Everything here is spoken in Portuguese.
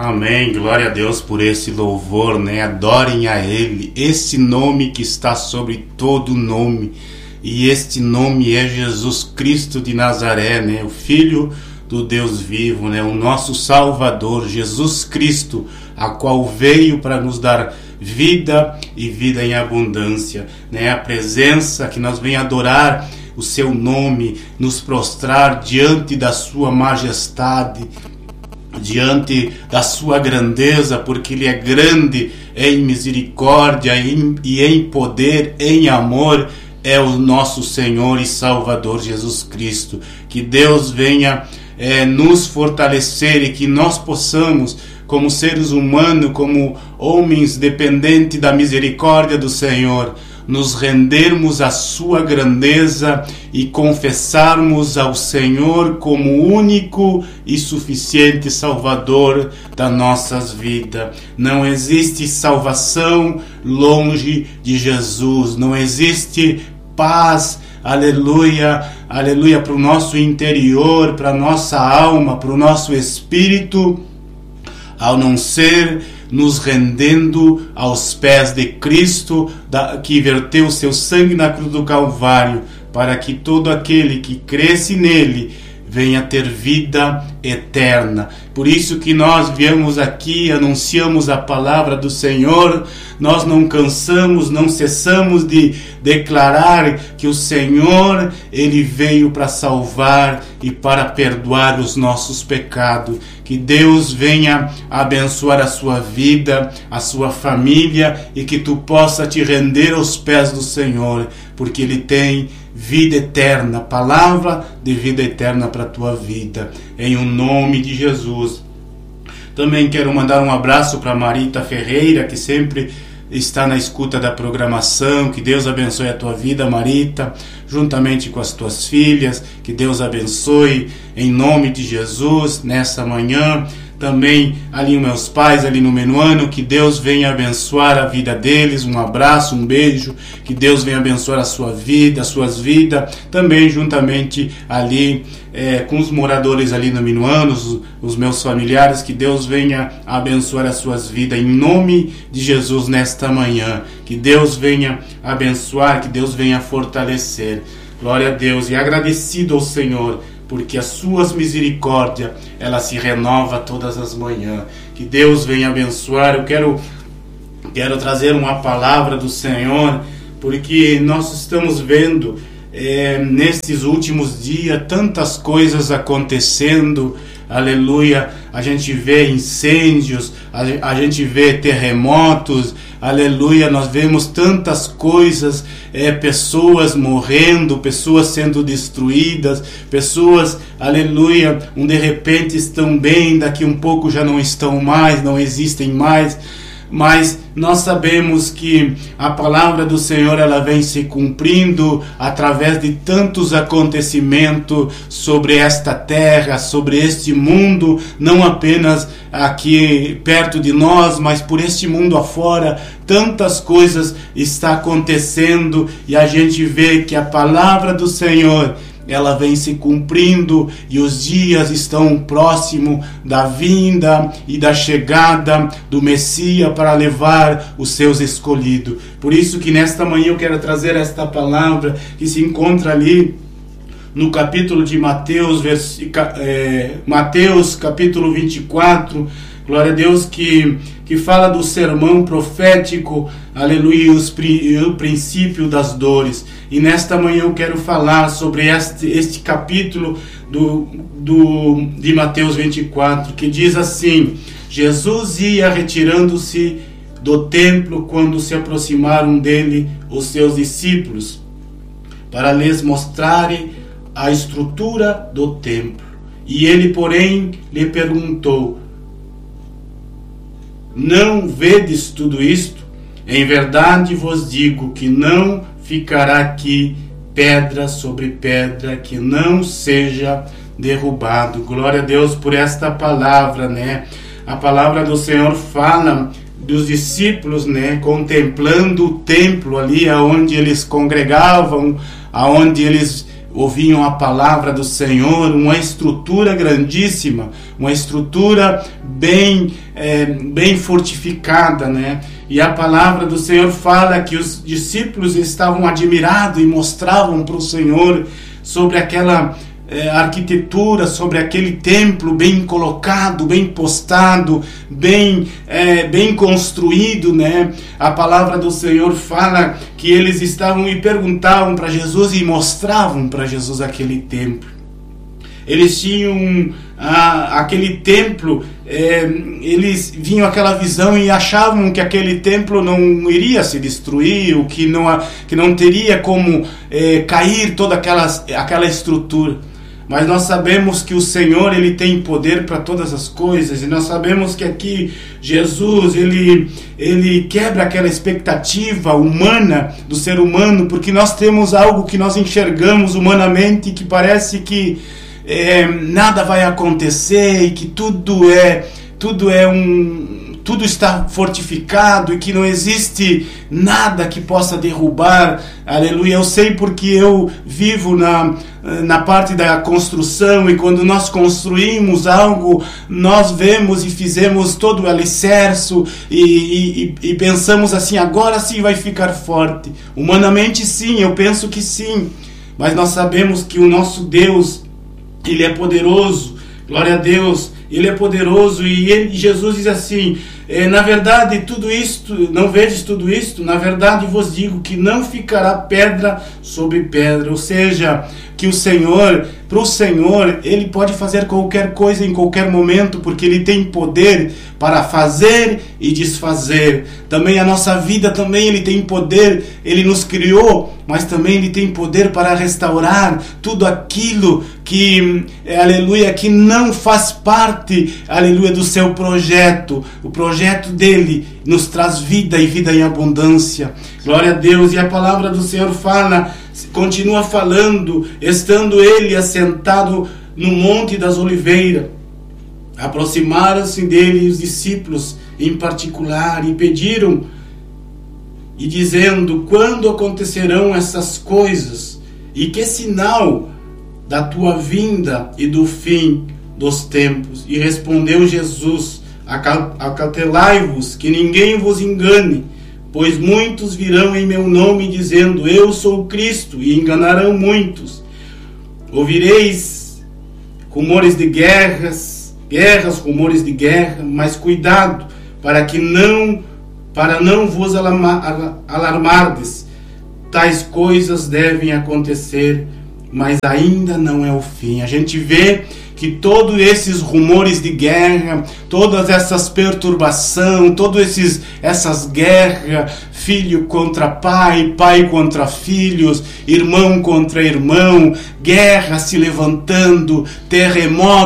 Amém, glória a Deus por esse louvor, né? Adorem a Ele, esse nome que está sobre todo nome, e este nome é Jesus Cristo de Nazaré, né? O Filho do Deus vivo, né? O nosso Salvador, Jesus Cristo, a qual veio para nos dar vida e vida em abundância, né? A presença que nós venhamos adorar o seu nome, nos prostrar diante da sua majestade, diante da sua grandeza, porque Ele é grande em misericórdia e em poder, em amor, é o nosso Senhor e Salvador Jesus Cristo. Que Deus venha nos fortalecer e que nós possamos, como seres humanos, como homens dependentes da misericórdia do Senhor, nos rendermos à sua grandeza e confessarmos ao Senhor como único e suficiente Salvador das nossas vidas. Não existe salvação longe de Jesus, não existe paz, aleluia, aleluia, para o nosso interior, para a nossa alma, para o nosso espírito, ao não ser nos rendendo aos pés de Cristo, que verteu seu sangue na cruz do Calvário, para que todo aquele que cresce nele venha ter vida eterna. Por isso que nós viemos aqui, anunciamos a palavra do Senhor, nós não cansamos, não cessamos de declarar que o Senhor, Ele veio para salvar e para perdoar os nossos pecados. Que Deus venha abençoar a sua vida, a sua família, e que tu possa te render aos pés do Senhor, porque Ele tem vida eterna, palavra de vida eterna para a tua vida, em o nome de Jesus. Também quero mandar um abraço para Marita Ferreira, que sempre está na escuta da programação. Que Deus abençoe a tua vida, Marita, juntamente com as tuas filhas. Que Deus abençoe em nome de Jesus nessa manhã. Também ali meus pais ali no Menuano, que Deus venha abençoar a vida deles. Um abraço, um beijo, que Deus venha abençoar a sua vida, as suas vidas. Também juntamente ali com os moradores ali no Menuano, os meus familiares, que Deus venha abençoar as suas vidas em nome de Jesus nesta manhã. Que Deus venha abençoar, que Deus venha fortalecer. Glória a Deus, e agradecido ao Senhor, porque as suas misericórdias, ela se renova todas as manhãs. Que Deus venha abençoar. Eu quero trazer uma palavra do Senhor, porque nós estamos vendo nesses últimos dias tantas coisas acontecendo, aleluia. A gente vê incêndios, a gente vê terremotos, aleluia. Nós vemos tantas coisas, pessoas morrendo, pessoas sendo destruídas, pessoas, aleluia, de repente estão bem, daqui um pouco já não estão mais, não existem mais. Mas nós sabemos que a palavra do Senhor, ela vem se cumprindo através de tantos acontecimentos sobre esta terra, sobre este mundo, não apenas aqui perto de nós, mas por este mundo afora. Tantas coisas está acontecendo e a gente vê que a palavra do Senhor, ela vem se cumprindo e os dias estão próximos da vinda e da chegada do Messias para levar os seus escolhidos. Por isso que nesta manhã eu quero trazer esta palavra que se encontra ali no capítulo de Mateus, Mateus capítulo 24, glória a Deus, que fala do sermão profético, aleluia, o princípio das dores. E nesta manhã eu quero falar sobre este capítulo de Mateus 24, que diz assim: Jesus ia retirando-se do templo quando se aproximaram dele os seus discípulos, para lhes mostrarem a estrutura do templo. E ele, porém, lhe perguntou: não vedes tudo isto? Em verdade vos digo que não ficará aqui pedra sobre pedra que não seja derrubado. Glória a Deus por esta palavra, né? A palavra do Senhor fala dos discípulos, né? Contemplando o templo ali, aonde eles congregavam, aonde eles ouviam a palavra do Senhor, uma estrutura grandíssima, uma estrutura bem fortificada, né? E a palavra do Senhor fala que os discípulos estavam admirados e mostravam para o Senhor sobre aquela arquitetura, sobre aquele templo bem colocado, bem postado, bem construído, né? A palavra do Senhor fala que eles estavam e perguntavam para Jesus e mostravam para Jesus aquele templo. Eles tinham aquele templo, eles vinham aquela visão e achavam que aquele templo não iria se destruir, ou que não teria como cair toda aquela estrutura. Mas nós sabemos que o Senhor, Ele tem poder para todas as coisas, e nós sabemos que aqui Jesus, Ele quebra aquela expectativa humana do ser humano, porque nós temos algo que nós enxergamos humanamente, que parece que nada vai acontecer, e que tudo está fortificado, e que não existe nada que possa derrubar. Aleluia. Eu sei porque eu vivo na parte da construção, e quando nós construímos algo, nós vemos e fizemos todo o alicerce e pensamos assim, agora sim vai ficar forte. Humanamente sim, eu penso que sim, mas nós sabemos que o nosso Deus, Ele é poderoso. Glória a Deus, Ele é poderoso. E Jesus diz assim, na verdade, tudo isto, não vedes tudo isto? Na verdade vos digo que não ficará pedra sobre pedra. Ou seja, que para o Senhor, Ele pode fazer qualquer coisa em qualquer momento, porque Ele tem poder para fazer e desfazer. Também a nossa vida, também Ele tem poder. Ele nos criou, mas também Ele tem poder para restaurar tudo aquilo que, aleluia, que não faz parte, aleluia, do seu projeto. O projeto dele nos traz vida e vida em abundância. Glória a Deus. E a palavra do Senhor continua falando, estando ele assentado no Monte das Oliveiras. Aproximaram-se dele os discípulos em particular e pediram, e dizendo, quando acontecerão essas coisas? E que sinal da tua vinda e do fim dos tempos? E respondeu Jesus, acautelai-vos, que ninguém vos engane, pois muitos virão em meu nome dizendo, eu sou o Cristo, e enganarão muitos. Ouvireis rumores de guerras, rumores de guerra, mas cuidado, para não vos alarmardes. Tais coisas devem acontecer, mas ainda não é o fim. A gente vê que todos esses rumores de guerra, todas essas perturbações, todas essas guerras, filho contra pai, pai contra filhos, irmão contra irmão, guerra se levantando, terremoto